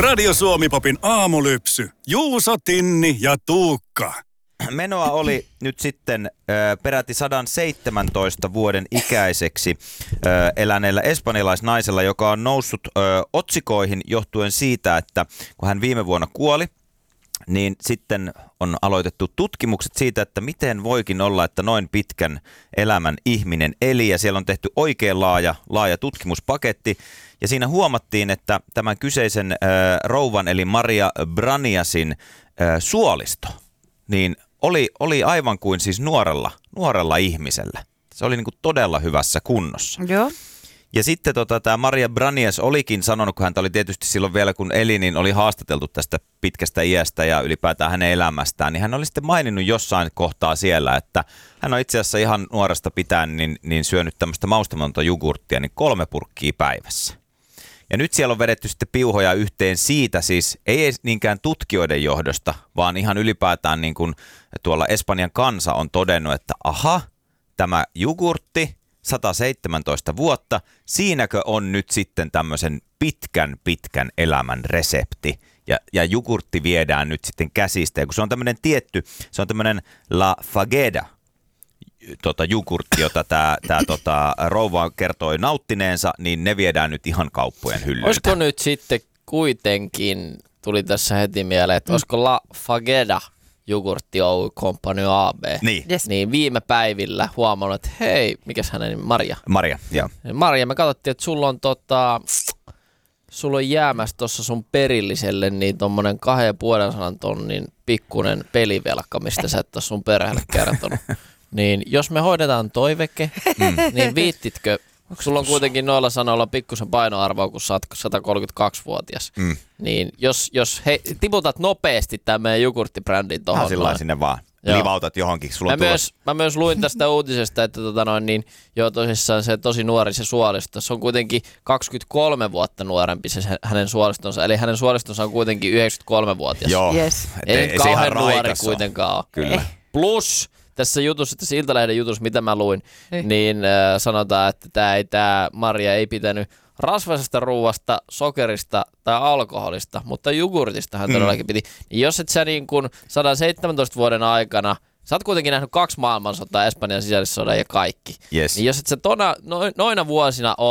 Radio Suomi-popin aamulypsy. Juuso, Tinni ja Tuukka. Menoa oli nyt sitten peräti 117 vuoden ikäiseksi eläneellä espanjalaisnaisella, joka on noussut otsikoihin johtuen siitä, että kun hän viime vuonna kuoli, niin sitten on aloitettu tutkimukset siitä, että miten voikin olla, että noin pitkän elämän ihminen eli. Ja siellä on tehty oikein laaja tutkimuspaketti. Ja siinä huomattiin, että tämän kyseisen rouvan eli Maria Braniasin suolisto niin oli aivan kuin siis nuorella ihmisellä. Se oli niin kuin todella hyvässä kunnossa. Joo. Ja sitten tämä Maria Branias olikin sanonut, kun häntä oli tietysti silloin vielä kun eli, niin oli haastateltu tästä pitkästä iästä ja ylipäätään hänen elämästään, niin hän oli sitten maininnut jossain kohtaa siellä, että hän on itse asiassa ihan nuoresta pitäen niin syönyt tämmöistä maustamatonta jogurttia niin 3 purkkia päivässä. Ja nyt siellä on vedetty sitten piuhoja yhteen siitä, siis ei niinkään tutkijoiden johdosta, vaan ihan ylipäätään niin kuin tuolla Espanjan kansa on todennut, että aha, tämä jogurtti, 117 vuotta, siinäkö on nyt sitten tämmöisen pitkän elämän resepti. Ja jogurtti viedään nyt sitten käsistä, ja kun se on tämmöinen tietty, se on tämmöinen La Fageda, jogurtti, jota tämä rouva kertoi nauttineensa, niin ne viedään nyt ihan kauppojen hyllyiltä. Olisiko nyt sitten kuitenkin, tuli tässä heti mieleen, että olisiko La Fageda Jogurtti Oy Company AB, niin viime päivillä huomannut, että hei, mikäs hänen nimi? Maria, joo. Maria, me katsottiin, että sulla on jäämässä tuossa sun perilliselle niin tommonen 250 tonnin pikkunen pelivelka, mistä sä et ole sun perheelle kertonut. Niin jos me hoidetaan toiveke, niin viittitkö, sulla on kuitenkin noilla sanoilla pikkusen painoarvoa, kun sä oot 132-vuotias, niin jos tiputat nopeasti tämän meidän jogurttibrändin tohon. Sillä sinne vaan. Livautat johonkin. Mä myös luin tästä uutisesta, että tosissaan se tosi nuori se suolisto. Se on kuitenkin 23 vuotta nuorempi se hänen suolistonsa. Eli hänen suolistonsa on kuitenkin 93-vuotias. Joo. Yes. Ei kauhean nuori kuitenkaan ole. Kyllä. Plus tässä Iltalehden jutussa, mitä mä luin, niin sanotaan, että tämä Maria ei pitänyt rasvaisesta ruuasta, sokerista tai alkoholista, mutta jogurtista hän todellakin piti. Niin jos et sä niin kuin 117 vuoden aikana, sä oot kuitenkin nähnyt 2 maailmansotaa, Espanjan sisällissodan ja kaikki. Yes. Niin jos et sä noina vuosina